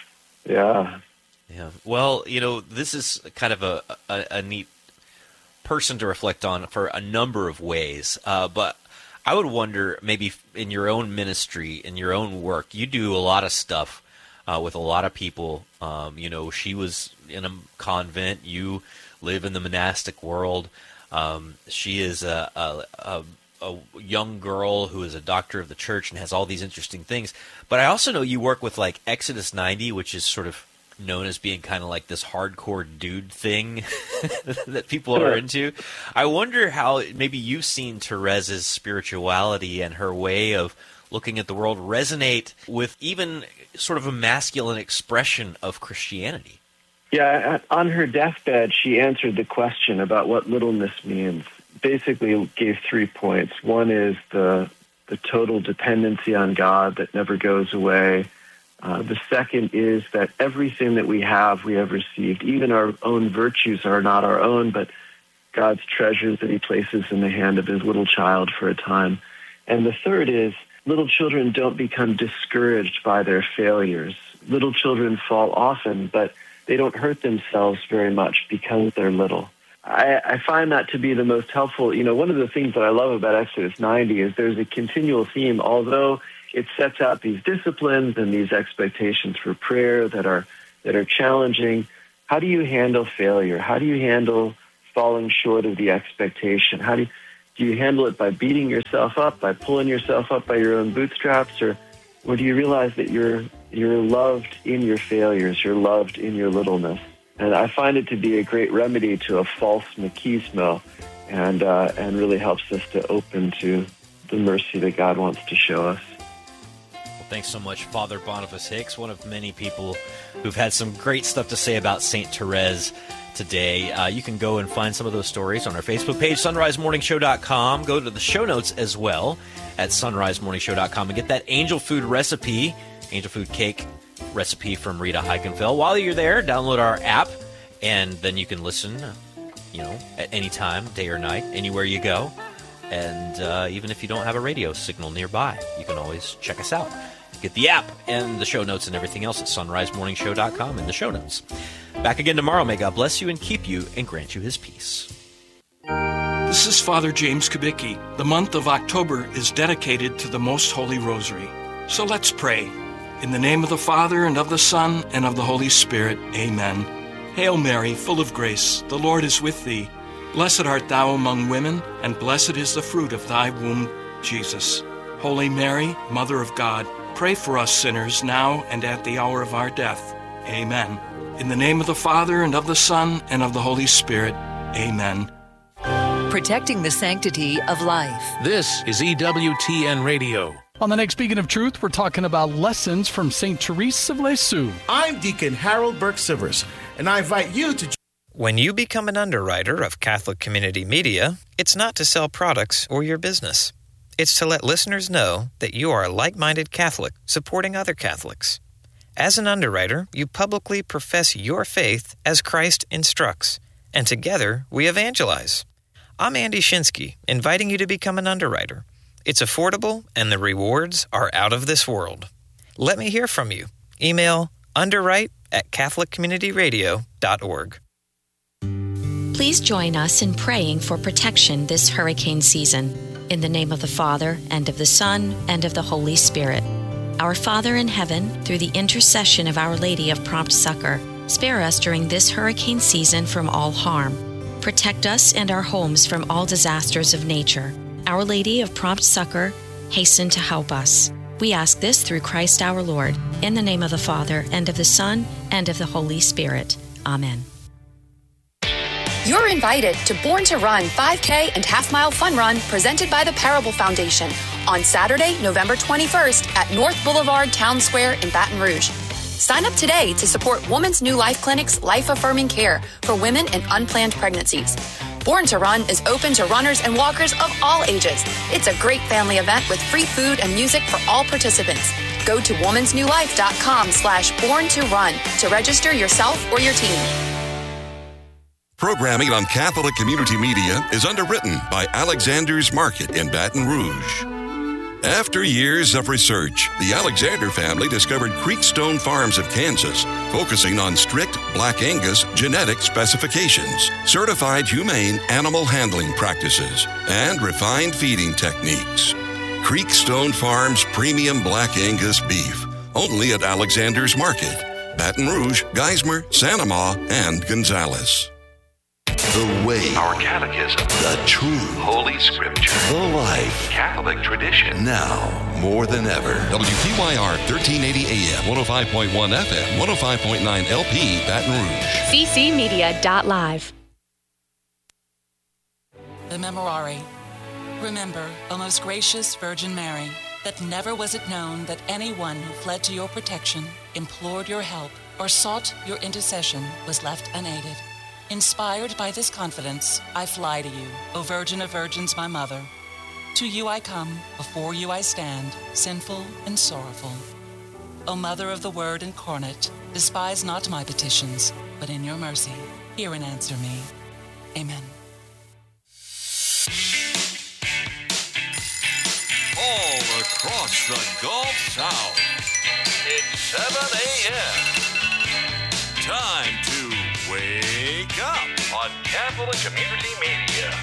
Yeah. Yeah. Well, you know, this is kind of a, a, a neat person to reflect on for a number of ways. Uh, but I would wonder, maybe in your own ministry, in your own work, you do a lot of stuff uh, with a lot of people. Um, you know, she was in a convent. You live in the monastic world. Um, she is a, a, a, a young girl who is a doctor of the church and has all these interesting things. But I also know you work with, like, Exodus ninety, which is sort of known as being kind of like this hardcore dude thing that people are into. I wonder how maybe you've seen Therese's spirituality and her way of looking at the world resonate with even sort of a masculine expression of Christianity. Yeah, on her deathbed, she answered the question about what littleness means. Basically gave three points. One is the the total dependency on God that never goes away. Uh, the second is that everything that we have, we have received. Even our own virtues are not our own, but God's treasures that he places in the hand of his little child for a time. And the third is little children don't become discouraged by their failures. little children fall often, but they don't hurt themselves very much because they're little. I, I find that to be the most helpful. You know, one of the things that I love about Exodus ninety is there's a continual theme, although it sets out these disciplines and these expectations for prayer that are that are challenging. How do you handle failure? How do you handle falling short of the expectation? How do you, do you handle it by beating yourself up, by pulling yourself up by your own bootstraps, or or do you realize that you're you're loved in your failures, you're loved in your littleness? And I find it to be a great remedy to a false machismo, and uh, and really helps us to open to the mercy that God wants to show us. Well, thanks so much, Father Boniface Hicks, one of many people who've had some great stuff to say about Saint Therese today. Uh, you can go and find some of those stories on our Facebook page, sunrise morning show dot com. Go to the show notes as well at sunrise morning show dot com and get that angel food recipe, angel food cake recipe from Rita Heikenfeld. While you're there, download our app, and then you can listen, you know, at any time, day or night, anywhere you go. And uh, even if you don't have a radio signal nearby, you can always check us out. Get the app and the show notes and everything else at sunrise morning show dot com in the show notes. Back again tomorrow. May God bless you and keep you and grant you his peace. This is Father James Kubicki. The month of October is dedicated to the Most Holy Rosary. So let's pray. In the name of the Father, and of the Son, and of the Holy Spirit. Amen. Hail Mary, full of grace, the Lord is with thee. Blessed art thou among women, and blessed is the fruit of thy womb, Jesus. Holy Mary, Mother of God, pray for us sinners now and at the hour of our death. Amen. In the name of the Father, and of the Son, and of the Holy Spirit. Amen. Protecting the sanctity of life. This is E W T N Radio. On the next Beacon of Truth, we're talking about lessons from Saint Therese of Lisieux. I'm Deacon Harold Burke-Sivers, and I invite you to... When you become an underwriter of Catholic Community Media, it's not to sell products or your business. It's to let listeners know that you are a like-minded Catholic supporting other Catholics. As an underwriter, you publicly profess your faith as Christ instructs, and together we evangelize. I'm Andy Shinsky, inviting you to become an underwriter. It's affordable, and the rewards are out of this world. Let me hear from you. Email underwrite at catholic community radio dot org. Please join us in praying for protection this hurricane season. In the name of the Father, and of the Son, and of the Holy Spirit. Our Father in heaven, through the intercession of Our Lady of Prompt Succor, spare us during this hurricane season from all harm. Protect us and our homes from all disasters of nature. Our Lady of Prompt Succor, hasten to help us. We ask this through Christ our Lord, in the name of the Father, and of the Son, and of the Holy Spirit. Amen. You're invited to Born to Run five K and Half Mile Fun Run presented by the Parable Foundation on Saturday, November twenty-first at North Boulevard Town Square in Baton Rouge. Sign up today to support Woman's New Life Clinic's life-affirming care for women in unplanned pregnancies. Born to Run is open to runners and walkers of all ages. It's a great family event with free food and music for all participants. Go to womans new life dot com slash born to run to register yourself or your team. Programming on Catholic Community Media is underwritten by Alexander's Market in Baton Rouge. After years of research, the Alexander family discovered Creekstone Farms of Kansas, focusing on strict Black Angus genetic specifications, certified humane animal handling practices, and refined feeding techniques. Creekstone Farms Premium Black Angus Beef, only at Alexander's Market, Baton Rouge, Geismar, Santa Ma, and Gonzales. The way, Our catechism, the truth, Holy Scripture, the life, Catholic tradition. now more than ever. W P Y R thirteen eighty A M, one oh five point one F M, one oh five point nine L P, Baton Rouge. c c media dot live. The Memorare. Remember, O most gracious Virgin Mary, that never was it known that anyone who fled to your protection, implored your help, or sought your intercession was left unaided. Inspired by this confidence, I fly to you, O Virgin of Virgins, my Mother. To you I come, before you I stand, sinful and sorrowful. O Mother of the Word incarnate, despise not my petitions, but in your mercy, hear and answer me. Amen. All across the Gulf South, it's seven a.m. Time to wake up on Catholic Community Media.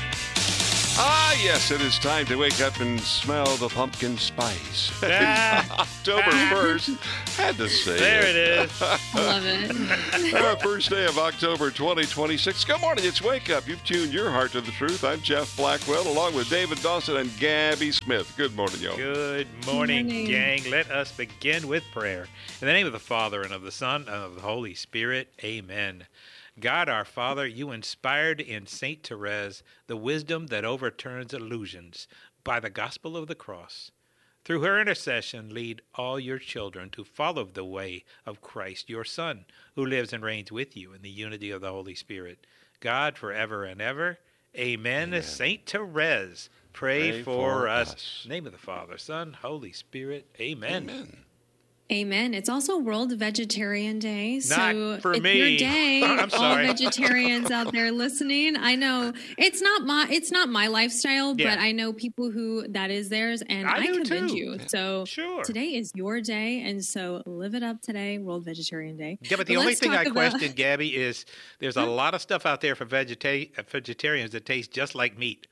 Ah, yes, it is time to wake up and smell the pumpkin spice. October first. Had to say there it. it is. Love it. uh, first day of October twenty twenty-six. Good morning, it's Wake Up. You've tuned your heart to the truth. I'm Jeff Blackwell, along with David Dawson and Gabby Smith. Good morning, y'all. Good morning, morning, gang. Let us begin with prayer. In the name of the Father, and of the Son, and of the Holy Spirit. Amen. God our Father, you inspired in Saint Therese the wisdom that overturns illusions by the gospel of the cross. Through her intercession, lead all your children to follow the way of Christ, your Son, who lives and reigns with you in the unity of the Holy Spirit, God forever and ever. Amen. Amen. Saint Therese, pray, pray for, for us. us. Name of the Father, Son, Holy Spirit. Amen. Amen. Amen. It's also World Vegetarian Day. So not for it's me. your day. I'm sorry. All vegetarians out there listening. I know it's not my it's not my lifestyle, yeah. but I know people who that is theirs, and I, I commend too. you. So sure. Today is your day, and so live it up today, World Vegetarian Day. Yeah, but the but only thing I about... question, Gabby, is there's a lot of stuff out there for vegeta- vegetarians that taste just like meat.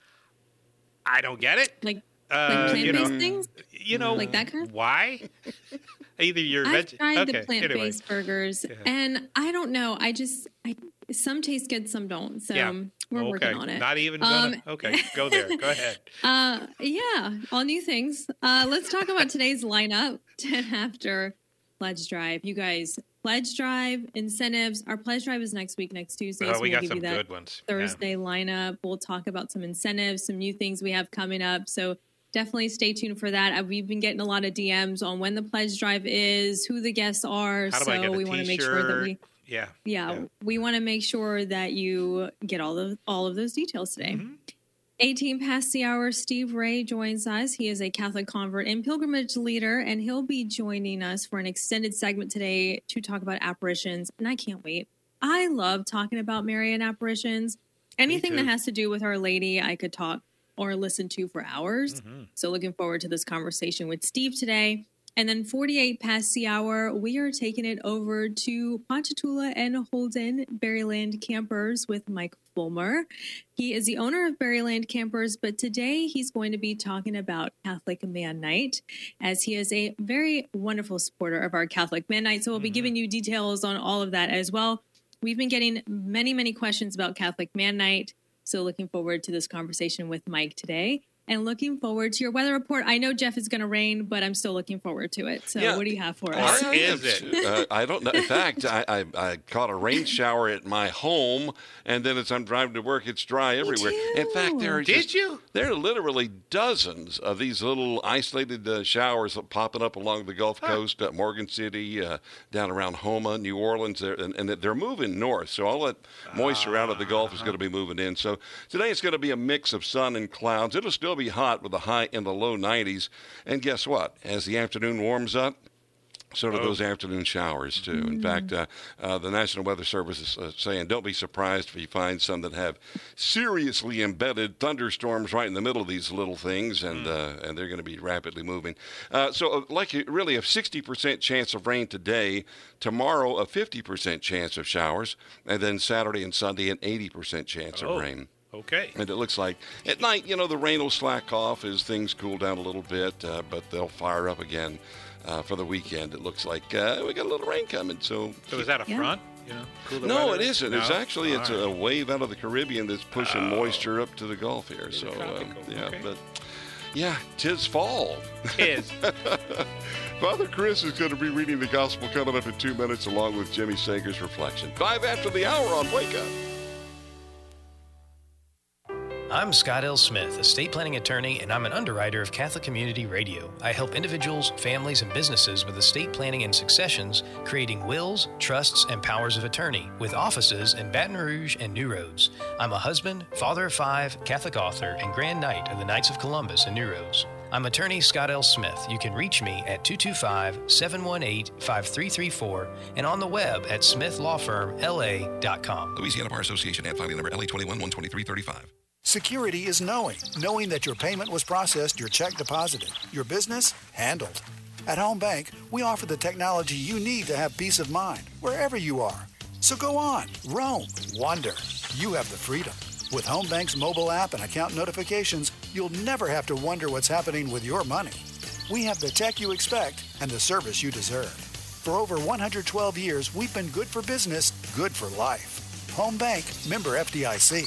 I don't get it. Like, uh, like plant-based you know, things? You know, like that kind of? Why? Either you're I've veg- tried okay, the plant-based anyway. burgers, yeah. and I don't know. I just I, some taste good, some don't. So yeah. we're okay. working on it. Not even gonna. Um, okay, go there. Go ahead. Uh, yeah, all new things. Uh, let's talk about today's lineup after Pledge Drive. You guys, Pledge Drive incentives. Our Pledge Drive is next week, next Tuesday. Oh, so we we'll got give some you that good ones. Thursday yeah. lineup. We'll talk about some incentives, some new things we have coming up. So. Definitely stay tuned for that. We've been getting a lot of D Ms on when the pledge drive is, who the guests are. How do so I get a we want to make sure that we, yeah, yeah, yeah. we want to make sure that you get all of all of those details today. Mm-hmm. eighteen past the hour, Steve Ray joins us. He is a Catholic convert and pilgrimage leader, and he'll be joining us for an extended segment today to talk about apparitions. And I can't wait. I love talking about Marian apparitions. Anything that has to do with Our Lady, I could talk or listen to for hours. Mm-hmm. So looking forward to this conversation with Steve today. And then forty-eight past the hour, we are taking it over to Ponchatoula and Holden Berryland Campers with Mike Fulmer. He is the owner of Berryland Campers, but today he's going to be talking about Catholic Man Night, as he is a very wonderful supporter of our Catholic Man Night. So we'll mm-hmm. be giving you details on all of that as well. We've been getting many, many questions about Catholic Man Night. So looking forward to this conversation with Mike today, and looking forward to your weather report. I know, Jeff, it's going to rain, but I'm still looking forward to it. So yeah. What do you have for us? Or is it? Uh, I don't know. In fact, I, I, I caught a rain shower at my home, and then as I'm driving to work, it's dry everywhere. In fact, there are Did just, you? There are literally dozens of these little isolated uh, showers popping up along the Gulf Coast, uh, Morgan City, uh, down around Homa, New Orleans, and, and they're moving north. So all that moisture out of the Gulf is going to be moving in. So today it's going to be a mix of sun and clouds. It'll still be hot with a high in the low nineties. And guess what? As the afternoon warms up, so do oh. those afternoon showers, too. In mm. fact, uh, uh, the National Weather Service is uh, saying don't be surprised if you find some that have seriously embedded thunderstorms right in the middle of these little things, and mm. uh, and they're going to be rapidly moving. Uh, so, uh, like, really, a sixty percent chance of rain today. Tomorrow, a fifty percent chance of showers. And then Saturday and Sunday, an eighty percent chance oh. of rain. Okay. And it looks like at night, you know, the rain will slack off as things cool down a little bit, uh, but they'll fire up again uh, for the weekend. It looks like uh, we got a little rain coming. So, so is that a yeah. front? You know, cool the no, weather? it isn't. No? It's actually All it's right. a wave out of the Caribbean that's pushing oh. moisture up to the Gulf here. So um, yeah, okay. but yeah, 'tis fall. Tis. Father Chris is going to be reading the gospel coming up in two minutes, along with Jimmy Sager's reflection. Five after the hour on Wake Up. I'm Scott L. Smith, estate planning attorney, and I'm an underwriter of Catholic Community Radio. I help individuals, families, and businesses with estate planning and successions, creating wills, trusts, and powers of attorney, with offices in Baton Rouge and New Roads. I'm a husband, father of five, Catholic author, and Grand Knight of the Knights of Columbus in New Roads. I'm attorney Scott L. Smith. You can reach me at two two five, seven one eight, five three three four and on the web at smith law firm l a dot com. Louisiana Bar Association ad filing number L A twenty-one one twenty-three thirty-five. Security is knowing. Knowing that your payment was processed, your check deposited, your business handled. At Home Bank, we offer the technology you need to have peace of mind wherever you are. So go on, roam, wander. You have the freedom. With Home Bank's mobile app and account notifications, you'll never have to wonder what's happening with your money. We have the tech you expect and the service you deserve. For over one hundred twelve years, we've been good for business, good for life. Home Bank, member F D I C.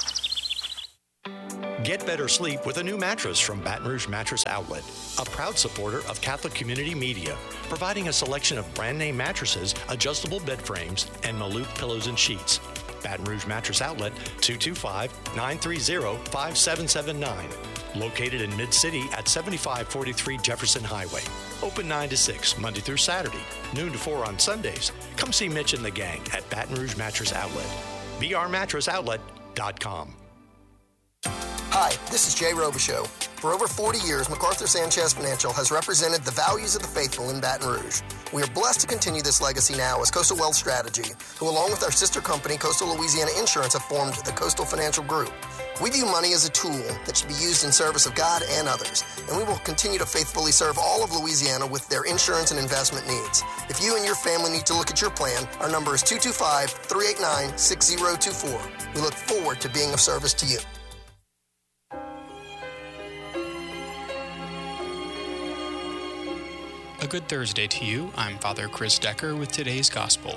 Get better sleep with a new mattress from Baton Rouge Mattress Outlet, a proud supporter of Catholic Community Media, providing a selection of brand name mattresses, adjustable bed frames, and Maluk pillows and sheets. Baton Rouge Mattress Outlet, two two five, nine three zero, five seven seven nine. Located in Mid-City at seventy-five forty-three Jefferson Highway. Open nine to six, Monday through Saturday, noon to four on Sundays. Come see Mitch and the gang at Baton Rouge Mattress Outlet. B R mattress outlet dot com. Hi, this is Jay Robichaux. For over forty years, MacArthur Sanchez Financial has represented the values of the faithful in Baton Rouge. We are blessed to continue this legacy now as Coastal Wealth Strategy, who along with our sister company, Coastal Louisiana Insurance, have formed the Coastal Financial Group. We view money as a tool that should be used in service of God and others, and we will continue to faithfully serve all of Louisiana with their insurance and investment needs. If you and your family need to look at your plan, our number is two two five, three eight nine, six zero two four. We look forward to being of service to you. A good Thursday to you. I'm Father Chris Decker with today's Gospel.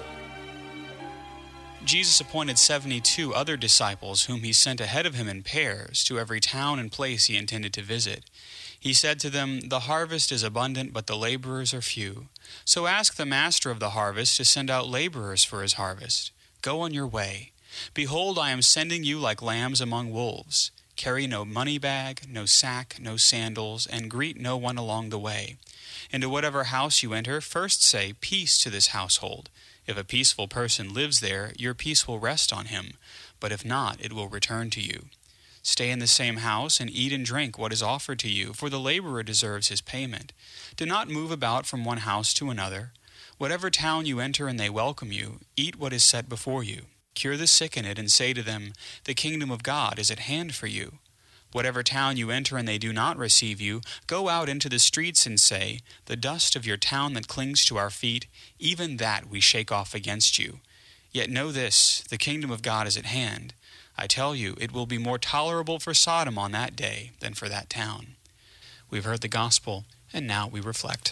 Jesus appointed seventy-two other disciples whom he sent ahead of him in pairs to every town and place he intended to visit. He said to them, "The harvest is abundant, but the laborers are few. So ask the master of the harvest to send out laborers for his harvest. Go on your way. Behold, I am sending you like lambs among wolves. Carry no money bag, no sack, no sandals, and greet no one along the way. Into whatever house you enter, first say, 'Peace to this household.' If a peaceful person lives there, your peace will rest on him, but if not, it will return to you. Stay in the same house and eat and drink what is offered to you, for the laborer deserves his payment. Do not move about from one house to another. Whatever town you enter and they welcome you, eat what is set before you. Cure the sick in it and say to them, 'The kingdom of God is at hand for you.' Whatever town you enter and they do not receive you, go out into the streets and say, 'The dust of your town that clings to our feet, even that we shake off against you.' Yet know this, the kingdom of God is at hand. I tell you, it will be more tolerable for Sodom on that day than for that town." We've heard the gospel, and now we reflect.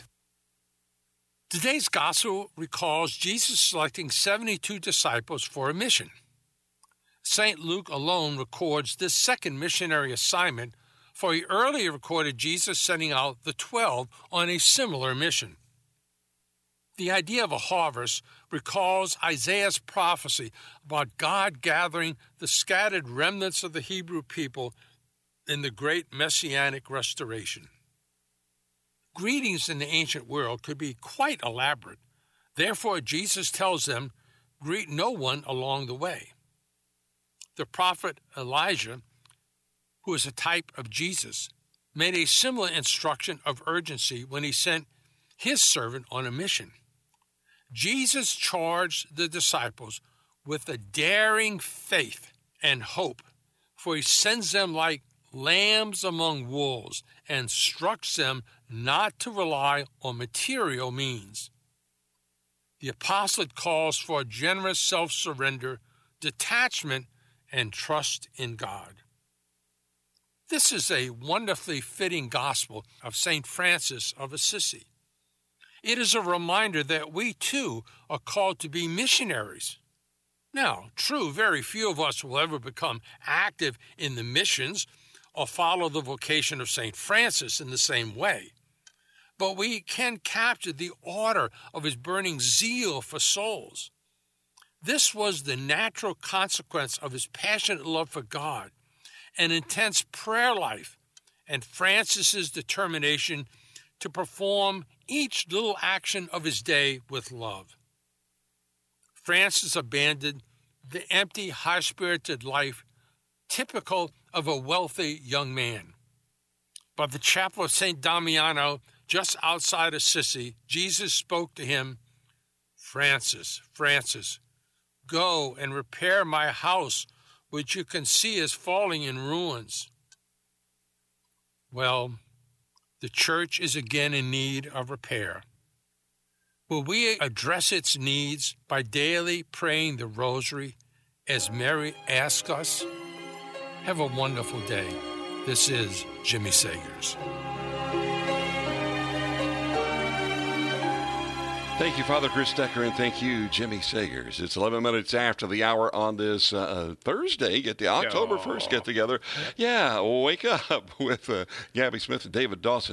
Today's gospel recalls Jesus selecting seventy-two disciples for a mission. Saint Luke alone records this second missionary assignment, for he earlier recorded Jesus sending out the twelve on a similar mission. The idea of a harvest recalls Isaiah's prophecy about God gathering the scattered remnants of the Hebrew people in the great messianic restoration. Greetings in the ancient world could be quite elaborate. Therefore, Jesus tells them, "Greet no one along the way." The prophet Elijah, who is a type of Jesus, made a similar instruction of urgency when he sent his servant on a mission. Jesus charged the disciples with a daring faith and hope, for he sends them like lambs among wolves and instructs them not to rely on material means. The apostolate calls for generous self-surrender, detachment, and trust in God. This is a wonderfully fitting gospel of Saint Francis of Assisi. It is a reminder that we too are called to be missionaries. Now, true, very few of us will ever become active in the missions or follow the vocation of Saint Francis in the same way. But we can capture the ardor of his burning zeal for souls. This was the natural consequence of his passionate love for God, an intense prayer life, and Francis's determination to perform each little action of his day with love. Francis abandoned the empty, high-spirited life typical of a wealthy young man. By the chapel of Saint Damiano, just outside Assisi, Jesus spoke to him, "Francis, Francis, go and repair my house, which you can see is falling in ruins." Well, the church is again in need of repair. Will we address its needs by daily praying the rosary as Mary asked us? Have a wonderful day. This is Jimmy Sagers. Thank you, Father Chris Decker, and thank you, Jimmy Sagers. It's eleven minutes after the hour on this uh, Thursday. Get the October first get-together. Yeah, wake up with uh, Gabby Smith and David Dawson.